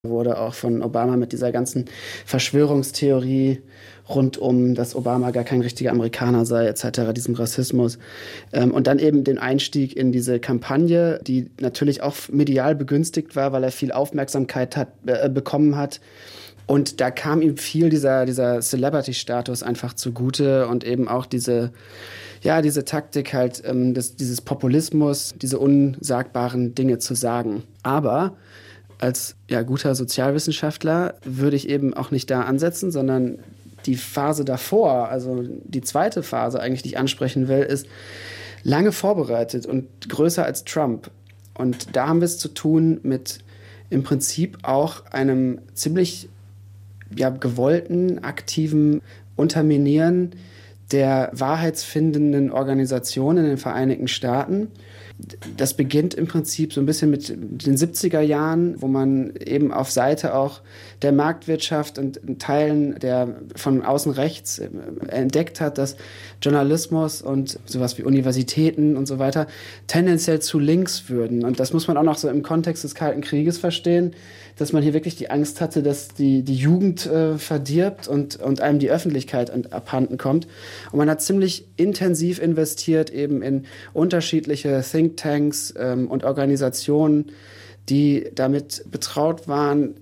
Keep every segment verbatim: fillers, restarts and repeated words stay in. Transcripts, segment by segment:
Wurde auch von Obama mit dieser ganzen Verschwörungstheorie rund um, dass Obama gar kein richtiger Amerikaner sei, et cetera, diesem Rassismus. Und dann eben den Einstieg in diese Kampagne, die natürlich auch medial begünstigt war, weil er viel Aufmerksamkeit hat, äh, bekommen hat. Und da kam ihm viel dieser, dieser Celebrity-Status einfach zugute und eben auch diese, ja, diese Taktik halt, ähm, des, dieses Populismus, diese unsagbaren Dinge zu sagen. Aber als ja, guter Sozialwissenschaftler würde ich eben auch nicht da ansetzen, sondern die Phase davor, also die zweite Phase eigentlich, die ich ansprechen will, ist lange vorbereitet und größer als Trump. Und da haben wir es zu tun mit im Prinzip auch einem ziemlich ja, gewollten, aktiven Unterminieren der wahrheitsfindenden Organisationen in den Vereinigten Staaten. Das beginnt im Prinzip so ein bisschen mit den siebziger Jahren, wo man eben auf Seite auch der Marktwirtschaft und Teilen der von außen rechts entdeckt hat, dass Journalismus und sowas wie Universitäten und so weiter tendenziell zu links würden. Und das muss man auch noch so im Kontext des Kalten Krieges verstehen, dass man hier wirklich die Angst hatte, dass die, die Jugend äh, verdirbt und, und einem die Öffentlichkeit abhanden kommt. Und man hat ziemlich intensiv investiert eben in unterschiedliche Thinktanks ähm, und Organisationen, die damit betraut waren,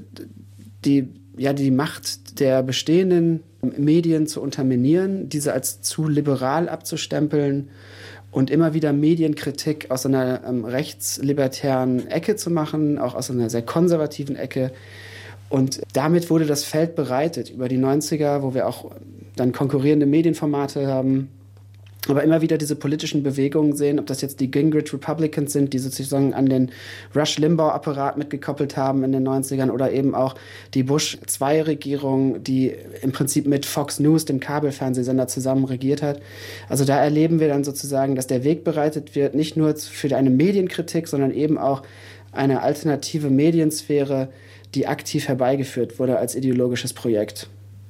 die, ja, die Macht der bestehenden Medien zu unterminieren, diese als zu liberal abzustempeln und immer wieder Medienkritik aus einer ähm, rechtslibertären Ecke zu machen, auch aus einer sehr konservativen Ecke. Und damit wurde das Feld bereitet über die neunziger, wo wir auch dann konkurrierende Medienformate haben, aber immer wieder diese politischen Bewegungen sehen, ob das jetzt die Gingrich Republicans sind, die sozusagen an den Rush-Limbaugh-Apparat mitgekoppelt haben in den neunzigern, oder eben auch die Bush-zwei-Regierung, die im Prinzip mit Fox News, dem Kabelfernsehsender, zusammen regiert hat. Also da erleben wir dann sozusagen, dass der Weg bereitet wird, nicht nur für eine Medienkritik, sondern eben auch eine alternative Mediensphäre, die aktiv herbeigeführt wurde als ideologisches Projekt.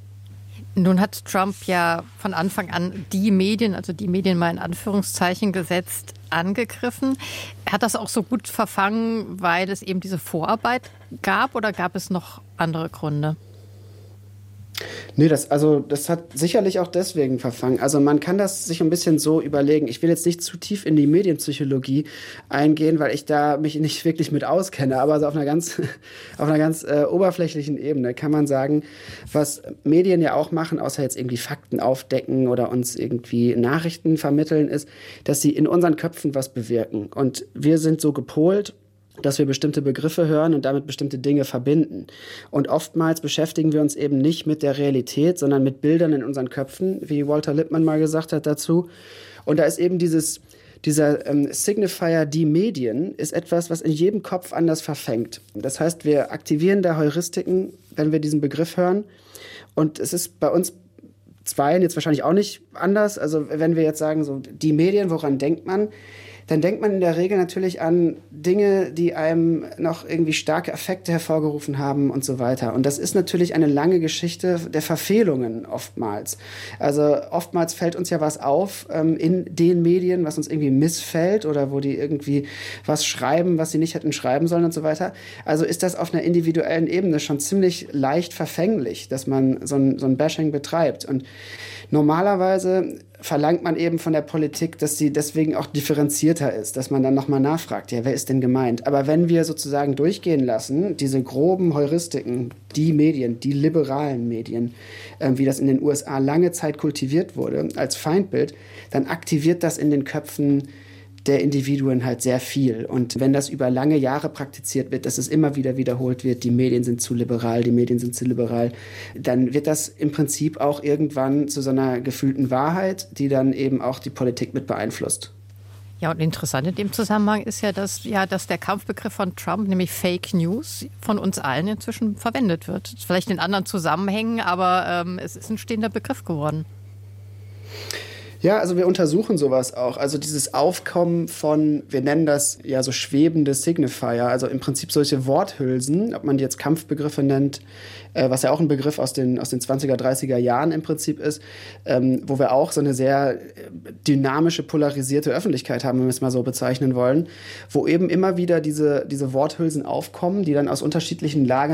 Nun hat Trump ja von Anfang an die Medien, also die Medien mal in Anführungszeichen gesetzt, angegriffen. Hat das auch so gut verfangen, weil es eben diese Vorarbeit gab, oder gab es noch andere Gründe? Nee, das, also, das hat sicherlich auch deswegen verfangen. Also man kann das sich ein bisschen so überlegen. Ich will jetzt nicht zu tief in die Medienpsychologie eingehen, weil ich da mich nicht wirklich mit auskenne. Aber also auf einer ganz, auf einer ganz äh, oberflächlichen Ebene kann man sagen, was Medien ja auch machen, außer jetzt irgendwie Fakten aufdecken oder uns irgendwie Nachrichten vermitteln, ist, dass sie in unseren Köpfen was bewirken. Und wir sind so gepolt, dass wir bestimmte Begriffe hören und damit bestimmte Dinge verbinden. Und oftmals beschäftigen wir uns eben nicht mit der Realität, sondern mit Bildern in unseren Köpfen, wie Walter Lippmann mal gesagt hat dazu. Und da ist eben dieses, dieser ähm, Signifier, die Medien, ist etwas, was in jedem Kopf anders verfängt. Das heißt, wir aktivieren da Heuristiken, wenn wir diesen Begriff hören. Und es ist bei uns Zweien jetzt wahrscheinlich auch nicht anders. Also wenn wir jetzt sagen, so die Medien, woran denkt man? Dann denkt man in der Regel natürlich an Dinge, die einem noch irgendwie starke Affekte hervorgerufen haben und so weiter. Und das ist natürlich eine lange Geschichte der Verfehlungen oftmals. Also oftmals fällt uns ja was auf ähm, in den Medien, was uns irgendwie missfällt oder wo die irgendwie was schreiben, was sie nicht hätten schreiben sollen und so weiter. Also ist das auf einer individuellen Ebene schon ziemlich leicht verfänglich, dass man so ein, so ein Bashing betreibt. Und normalerweise verlangt man eben von der Politik, dass sie deswegen auch differenzierter ist, dass man dann nochmal nachfragt, ja, wer ist denn gemeint? Aber wenn wir sozusagen durchgehen lassen, diese groben Heuristiken, die Medien, die liberalen Medien, äh, wie das in den U S A lange Zeit kultiviert wurde, als Feindbild, dann aktiviert das in den Köpfen der Individuen halt sehr viel. Und wenn das über lange Jahre praktiziert wird, dass es immer wieder wiederholt wird, die Medien sind zu liberal, die Medien sind zu liberal, dann wird das im Prinzip auch irgendwann zu so einer gefühlten Wahrheit, die dann eben auch die Politik mit beeinflusst. Ja, und interessant in dem Zusammenhang ist ja, dass, ja, dass der Kampfbegriff von Trump, nämlich Fake News, von uns allen inzwischen verwendet wird. Vielleicht in anderen Zusammenhängen, aber ähm, es ist ein stehender Begriff geworden. Ja, also wir untersuchen sowas auch. Also dieses Aufkommen von, wir nennen das ja so schwebende Signifier, also im Prinzip solche Worthülsen, ob man die jetzt Kampfbegriffe nennt, äh, was ja auch ein Begriff aus den, aus den zwanziger, dreißiger Jahren im Prinzip ist, ähm, wo wir auch so eine sehr dynamische, polarisierte Öffentlichkeit haben, wenn wir es mal so bezeichnen wollen, wo eben immer wieder diese, diese Worthülsen aufkommen, die dann aus unterschiedlichen Lagern